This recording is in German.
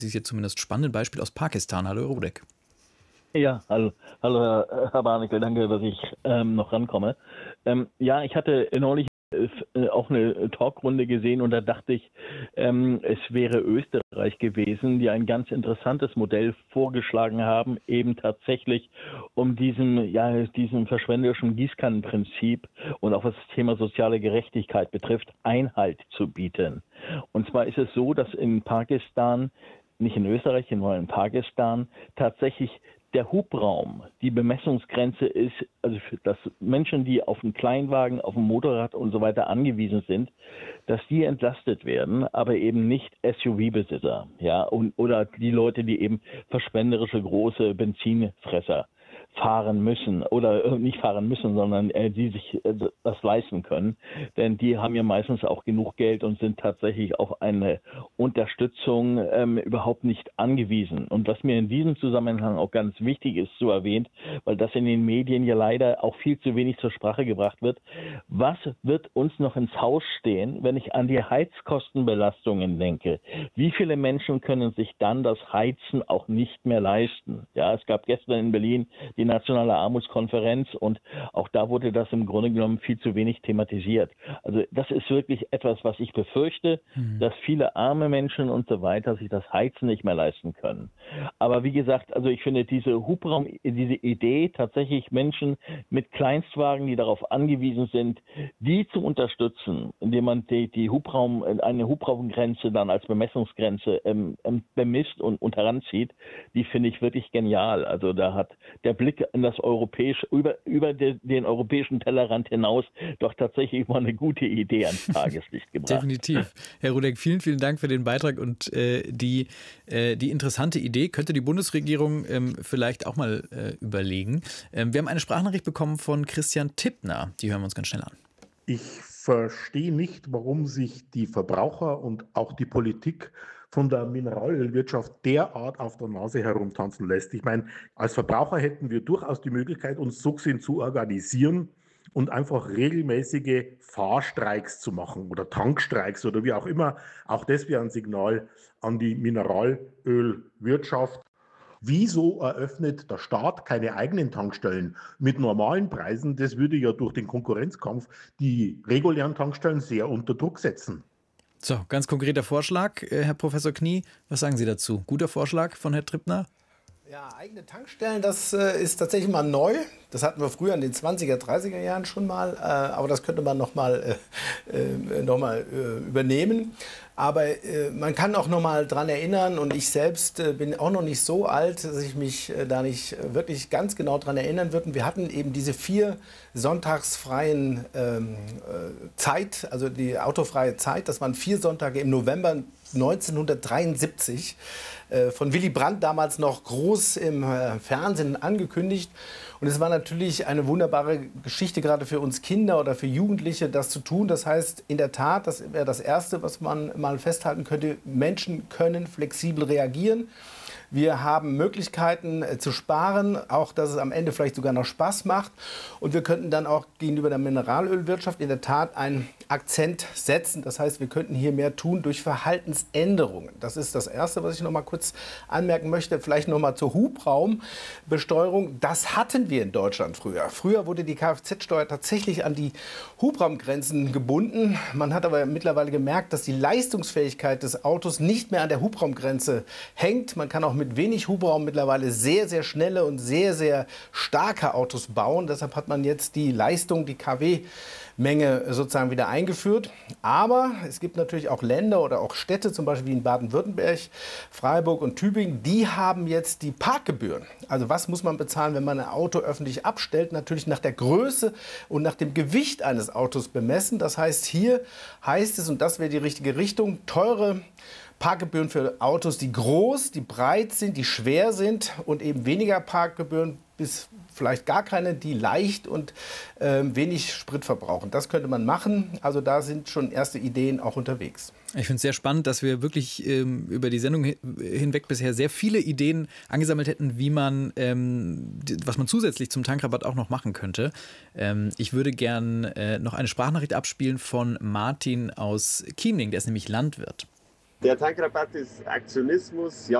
dieses jetzt zumindest spannende Beispiel aus Pakistan. Hallo, Herr Rudek. Ja, hallo Herr Barnickel, danke, dass ich noch rankomme. Ja, ich hatte neulich auch eine Talkrunde gesehen und da dachte ich, es wäre Österreich gewesen, die ein ganz interessantes Modell vorgeschlagen haben, eben tatsächlich um diesem verschwenderischen Gießkannenprinzip und auch was das Thema soziale Gerechtigkeit betrifft, Einhalt zu bieten. Und zwar ist es so, dass in Pakistan, nicht in Österreich, sondern in Pakistan, tatsächlich der Hubraum die Bemessungsgrenze ist, also dass Menschen, die auf einen Kleinwagen, auf ein Motorrad und so weiter angewiesen sind, dass die entlastet werden, aber eben nicht SUV-Besitzer, ja, oder die Leute, die eben verschwenderische große Benzinfresser fahren müssen oder nicht fahren müssen, sondern die sich das leisten können. Denn die haben ja meistens auch genug Geld und sind tatsächlich auf eine Unterstützung überhaupt nicht angewiesen. Und was mir in diesem Zusammenhang auch ganz wichtig ist zu erwähnen, weil das in den Medien ja leider auch viel zu wenig zur Sprache gebracht wird, was wird uns noch ins Haus stehen, wenn ich an die Heizkostenbelastungen denke? Wie viele Menschen können sich dann das Heizen auch nicht mehr leisten? Ja, es gab gestern in Berlin die Nationale Armutskonferenz und auch da wurde das im Grunde genommen viel zu wenig thematisiert. Also das ist wirklich etwas, was ich befürchte, dass viele arme Menschen und so weiter sich das Heizen nicht mehr leisten können. Aber wie gesagt, also ich finde diese Idee, tatsächlich Menschen mit Kleinstwagen, die darauf angewiesen sind, die zu unterstützen, indem man eine Hubraumgrenze dann als Bemessungsgrenze bemisst und heranzieht, die finde ich wirklich genial. Also da hat der Blick in das über den europäischen Tellerrand hinaus doch tatsächlich mal eine gute Idee ans Tageslicht gebracht. Definitiv. Herr Rudek, vielen, vielen Dank für den Beitrag und die interessante Idee könnte die Bundesregierung vielleicht auch mal überlegen. Wir haben eine Sprachnachricht bekommen von Christian Tippner. Die hören wir uns ganz schnell an. Ich verstehe nicht, warum sich die Verbraucher und auch die Politik von der Mineralölwirtschaft derart auf der Nase herumtanzen lässt. Ich meine, als Verbraucher hätten wir durchaus die Möglichkeit, uns so zu organisieren und einfach regelmäßige Fahrstreiks zu machen oder Tankstreiks oder wie auch immer. Auch das wäre ein Signal an die Mineralölwirtschaft. Wieso eröffnet der Staat keine eigenen Tankstellen mit normalen Preisen? Das würde ja durch den Konkurrenzkampf die regulären Tankstellen sehr unter Druck setzen. So, ganz konkreter Vorschlag, Herr Professor Knie. Was sagen Sie dazu? Guter Vorschlag von Herrn Trippner? Ja, eigene Tankstellen, das ist tatsächlich mal neu. Das hatten wir früher in den 20er, 30er Jahren schon mal. Aber das könnte man noch mal übernehmen. Aber man kann auch noch mal dran erinnern, und ich selbst bin auch noch nicht so alt, dass ich mich da nicht wirklich ganz genau dran erinnern würde. Wir hatten eben diese 4 sonntagsfreien Zeit, also die autofreie Zeit. Das waren 4 Sonntage im November 1973. Von Willy Brandt damals noch groß im Fernsehen angekündigt. Und es war natürlich eine wunderbare Geschichte, gerade für uns Kinder oder für Jugendliche, das zu tun. Das heißt, in der Tat, das wäre das Erste, was man mal festhalten könnte, Menschen können flexibel reagieren. Wir haben Möglichkeiten zu sparen, auch dass es am Ende vielleicht sogar noch Spaß macht. Und wir könnten dann auch gegenüber der Mineralölwirtschaft in der Tat einen Akzent setzen. Das heißt, wir könnten hier mehr tun durch Verhaltensänderungen. Das ist das Erste, was ich noch mal kurz anmerken möchte. Vielleicht noch mal zur Hubraumbesteuerung. Das hatten wir in Deutschland früher. Früher wurde die Kfz-Steuer tatsächlich an die Hubraumgrenzen gebunden. Man hat aber mittlerweile gemerkt, dass die Leistungsfähigkeit des Autos nicht mehr an der Hubraumgrenze hängt. Man kann auch mit wenig Hubraum mittlerweile sehr, sehr schnelle und sehr, sehr starke Autos bauen. Deshalb hat man jetzt die Leistung, die kW-Menge sozusagen wieder eingeführt. Aber es gibt natürlich auch Länder oder auch Städte, zum Beispiel wie in Baden-Württemberg, Freiburg und Tübingen, die haben jetzt die Parkgebühren. Also was muss man bezahlen, wenn man ein Auto öffentlich abstellt? Natürlich nach der Größe und nach dem Gewicht eines Autos bemessen. Das heißt, hier heißt es, und das wäre die richtige Richtung, teure Parkgebühren für Autos, die groß, die breit sind, die schwer sind, und eben weniger Parkgebühren bis vielleicht gar keine, die leicht und wenig Sprit verbrauchen. Das könnte man machen. Also da sind schon erste Ideen auch unterwegs. Ich finde es sehr spannend, dass wir wirklich über die Sendung hinweg bisher sehr viele Ideen angesammelt hätten, wie man, was man zusätzlich zum Tankrabatt auch noch machen könnte. Ich würde gern noch eine Sprachnachricht abspielen von Martin aus Chiemling, der ist nämlich Landwirt. Der Tankrabatt ist Aktionismus, ja.